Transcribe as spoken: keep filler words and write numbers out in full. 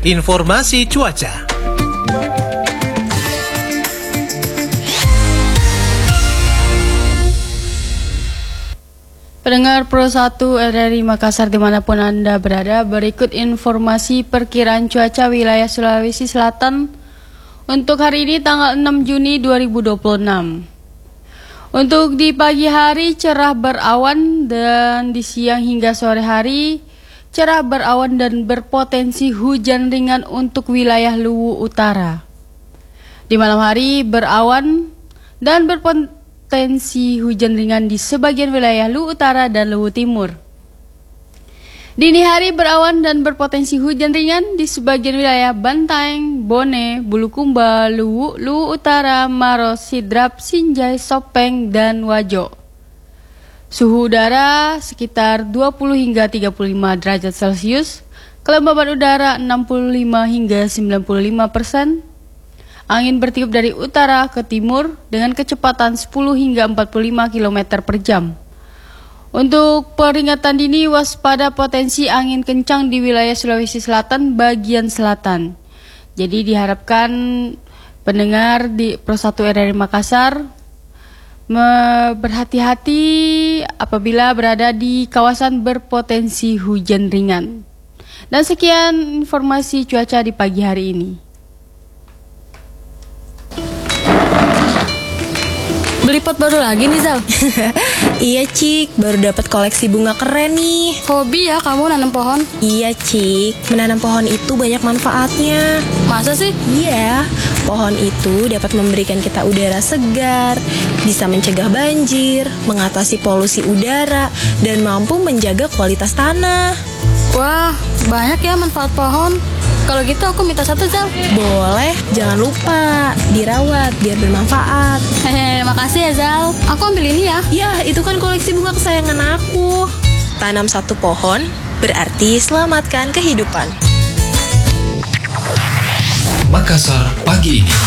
informasi cuaca. Pendengar Pro satu R R I Makassar dimanapun Anda berada, berikut informasi perkiraan cuaca wilayah Sulawesi Selatan untuk hari ini tanggal enam Juni dua ribu dua puluh enam. Untuk di pagi hari cerah berawan dan di siang hingga sore hari cerah berawan dan berpotensi hujan ringan untuk wilayah Luwu Utara. Di malam hari berawan dan berpotensi Potensi hujan ringan di sebagian wilayah Luwu Utara dan Luwu Timur. Dini hari berawan dan berpotensi hujan ringan di sebagian wilayah Bantaeng, Bone, Bulukumba, Luwu, Luwu Utara, Maros, Sidrap, Sinjai, Sopeng, dan Wajo. Suhu udara sekitar dua puluh hingga tiga puluh lima derajat Celcius, kelembaban udara enam puluh lima hingga sembilan puluh lima persen. Angin bertiup dari utara ke timur dengan kecepatan sepuluh hingga empat puluh lima kilometer per jam. Untuk peringatan dini waspada potensi angin kencang di wilayah Sulawesi Selatan bagian selatan. Jadi diharapkan pendengar di Pro satu R R I Makassar berhati-hati apabila berada di kawasan berpotensi hujan ringan. Dan sekian informasi cuaca di pagi hari ini. Beli pot baru lagi nih, Zal? Iya, Cik. Baru dapat koleksi bunga keren nih. Hobi ya kamu nanam pohon? Iya, Cik. Menanam pohon itu banyak manfaatnya. Masa sih? Iya. Pohon itu dapat memberikan kita udara segar, bisa mencegah banjir, mengatasi polusi udara, dan mampu menjaga kualitas tanah. Wah, banyak ya manfaat pohon. Kalau gitu aku minta satu, Zal. Boleh, jangan lupa dirawat biar bermanfaat. Hehe, makasih ya, Zal. Aku ambil ini ya. Ya, itu kan koleksi bunga kesayangan aku. Tanam satu pohon berarti selamatkan kehidupan. Makassar pagi ini.